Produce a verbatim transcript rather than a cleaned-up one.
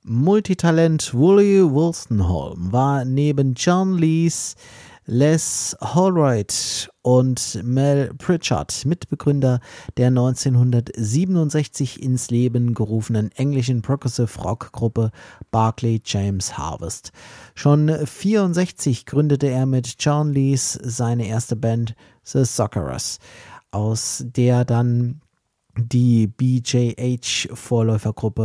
Multitalent Wooly Wolstenholme war neben John Lees, Les Holroyd und Mel Pritchard Mitbegründer der neunzehnhundertsiebenundsechzig ins Leben gerufenen englischen Progressive-Rock-Gruppe Barclay James Harvest. Schon vierundsechzig gründete er mit John Lees seine erste Band The Suckerers, aus der dann die B J H-Vorläufergruppe